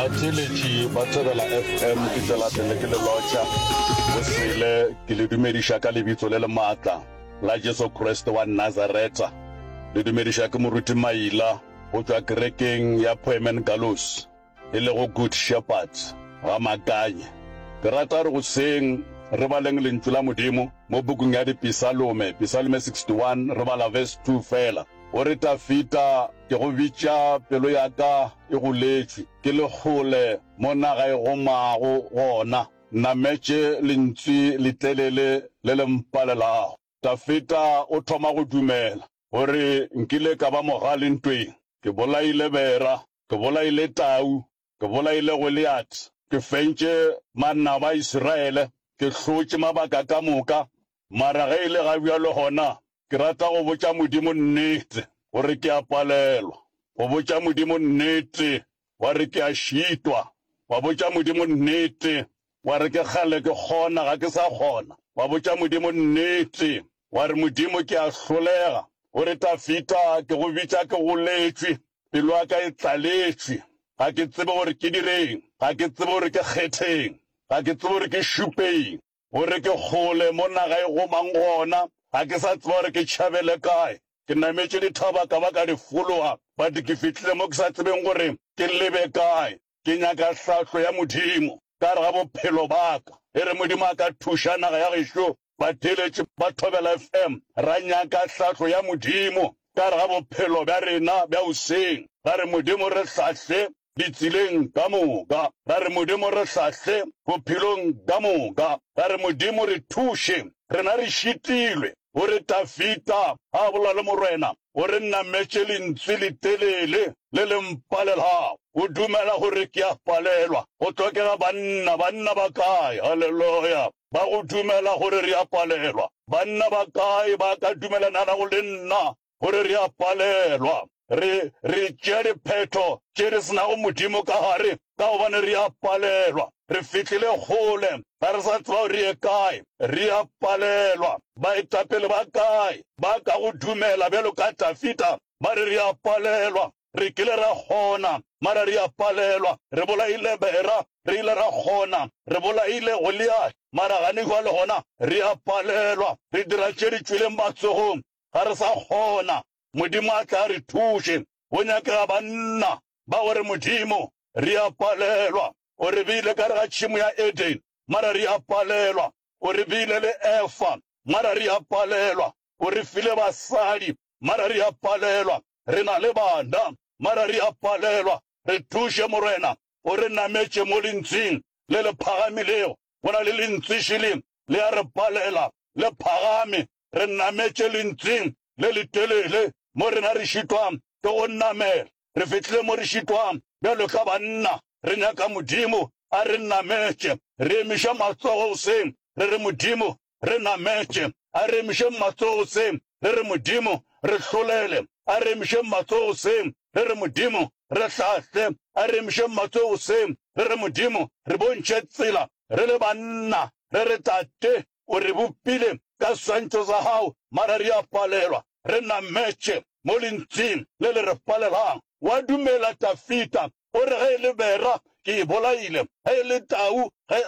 Batheletši ba Thobela FM ke tsela pele ke le lotša go sele ke le dumediša ka lebitso le le maatla la Jesu Kriste wa Nazareta. Le dumediša ke moruti Maila go tswa kerekeng ya Poemen Gallows e le go Good Shepherd ga Makanye. Ke rata re go seng re baleng lentswe la Modimo mo bukung ya Dipisalome, Pisalome 61 re bala verse 2 fela. O re Tafita ke go bitša pelo ya ka e go letše ke le kgole mo naga e gomago gona nametše lentswe letelele le le mpalelago. Tafita o thoma go dumela gore nkile ka ba mogale ntweng, ke bolaile bera, ke bolaile tau, ke bolaile Goliath, ke fentše manna ba Israele, ke hlotše mabaka ka moka. Mara ge ile ga bjalo gona ke rata go botša Modimo nnete gore ke a palelwa, go botša Modimo nnete wa re ke a šitwa, wa botša Modimo nnete wa re ke kgale ke kgona ga ke sa kgona, wa botša Modimo nnete wa re Modimo ke a hlolega. Gore Tafita ke go bitša ke go letšwe, pelo ya ka e tlaletšwe, ga ke tsebe gore ke direng, ga ke tsebe gore ke kgetheng, ga ke tsebe gore ke šupeng, gore ke kgole mo naga e gomang gona, ga ke sa tseba gore ke tšhabele kae. Ke nametše dithaba ka baka di fologa, but ke fitlhile mo ke sa tsebeng gore ke lebe kae. Ke nyaka hlahlo ya Modimo ka re ga bophelo baka, e re Modimo a ka thuša naga ya gešo. Batheletši ba Thobela FM ra nyaka hlahlo ya Modimo ka re ga bophelo bja rena bja hoseng. Ra re Modimo re hlahle ditseleng ka moka, ra re Modimo re hlahle bophelong ka moka, ra re Modimo re thuše rena re šitilwe. O re Tafita a bola le morena, o re nametše lentswe letelele le le mpalelago, o dumela gore ke a palelwa. Go tlhokega banna ba kae, halleluja, ba go dumela gore re a palelwa. Banna ba kae ba ka dumelanana go le nna gore re a palelwa. Re tšea diphetho tše re senago Modimo ka gare ka gobane re a palelwa. Re fitlhile kgole ga re sa tseba gore re ye kae, re a palelwa. Baetapele ba kae ba ka go dumela bjalo ka Tafita ba re a palelwa. Re kile ra kgona mara re a palelwa, re bolaile bera, re ile ra kgona, re bolaile Goliath mara gane jwale gona re a palelwa. Re dira tše di tšweleng matsogong ga re sa kgona. Modimo a tla re thuše, go nyakega banna ba gore Modimo re a palelwa. O re beile ka re ga tšhemo ya Eden mara re a palelwa, o re beile le Efa mara re a palelwa, o re file basadi mara re a palelwa, re na le bana mara re a palelwa. Re thuše Morena, o re nametše mo lentsweng le le phagamilego, go na le lentswe šeleng le a re palela le phagame. Re nametše lentsweng le letelele mo rena re šitwang ke go namela. Re fitlhile mo re šitwang bjalo ka banna, re nyaka Modimo a re nametše. Re emiša matsogo hoseng re re Modimo re nametše, a re emiše matsogo hoseng re re Modimo re hlolele, a re emiše matsogo hoseng re re Modimo re hlahle, a re emiše matsogo hoseng re re Modimo re bontšhe tsela. Re le banna re re Tate o re bopile ka swantšho sa hao mara re a palelwa. Re nametše mo lentsweng le le re palelang. Wa dumela Tafita o re ge e le bera ke e bolaile, ge e le tau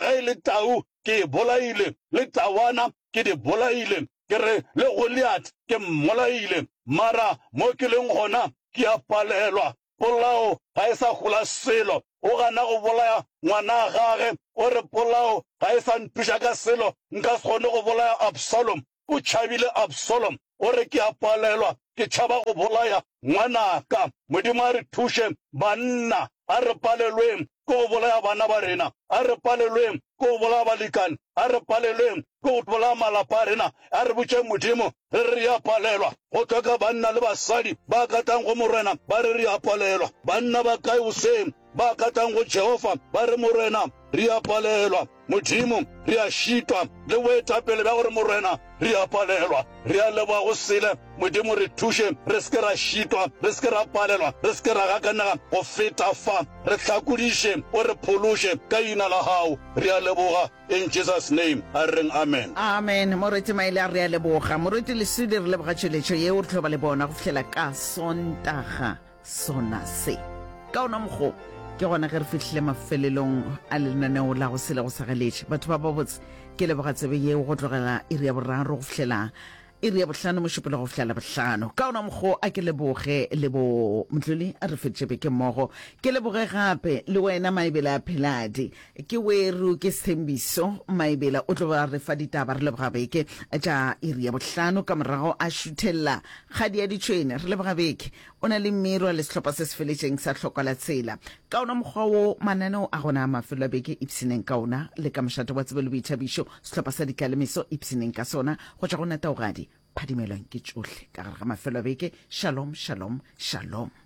ke e bolaile, le tawana ke di bolaile, ke re le Goliath ke mmolaile, mara mo ke leng gona ke a palelwa. Polao ga e sa gola selo, o gana go bolaya ngwana gage, o re polao ga e sa nthuša ka selo, nka se kgone go bolaya Absalom. O tšhabile Absalom, o re ke a palelwa, ke tšhaba go bolaya ngwanaka. Modimo a re thuše banna, a re palelweng ke go bolaya bana ba rena, a re palelweng ke go bolaya balekane, a re palelweng ke go bolaya malapa a rena. A re botše Modimo re a palelwa. Go tlhoka banna le basadi ba katang go Morena ba re a palelwa. Banna ba kae hoseng ba katang go Jehova ba re Morena re a palelwa. Modimo re a šitwa le boetapele bja gore Morena re a palelwa. Re a leboga go sele Modimo re thuše, re se ke ra šitwa, re se ke ra palelwa, re se ke ra gakanaga go feta fa. Re hlakodiše o re phološe ka ina la hao. Re a leboga in Jesus name, a reng amen. Amen. Moreti Maile re a leboga. Moreti Lesedi re leboga tšweletšo yeo re tloba le bona go fitlhela ka Sontaga sona se. Ka ona mokgwa ke gona ge re fihlile mafelelong a lenaneo la go sele go sageletše batho ba botse ke lebogatsebe yeo go tlogela iri ya boraro go fihlela iri ya bohlano mošupolo go fihlela bohlano ka ona mokgo a ke leboge lebo motloli a re fetše beke mmogo ke leboge gape le wena maebela a pheladi ke weru ke sembiso maebela o tlo ba re fa ditaba re leboga beke tša iri ya bohlano ka morago a šuthella kgadi ya ditšhwene re leboga beke o na le mmiro le sehlopha se se feletšeng sa hlokwa la tsela ka ona mokgwa wo mananeo a gona a mafelo a beke ipsineng ka ona le ka mošato wa tsebe le boithabišo sehlopha sa dikalemiso ipsineng ka sona go tša go netaogadi phadimelwang ke tšohle ka gare ga mafelo a beke shalom shalom shalom